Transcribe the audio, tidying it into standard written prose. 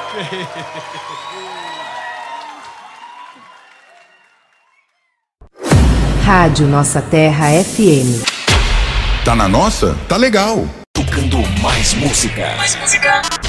Rádio Nossa Terra FM. Tá na nossa? Tá legal. Tocando mais música. Mais música.